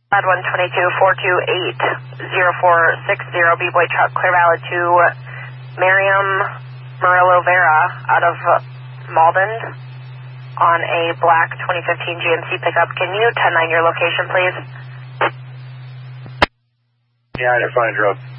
Bad 122-428-0460, B-Boy truck, clear valid to Miriam Murillo Vera out of Malden on a black 2015 GMC pickup. Can you 10-9 your location, please? Yeah, I didn't find a drug.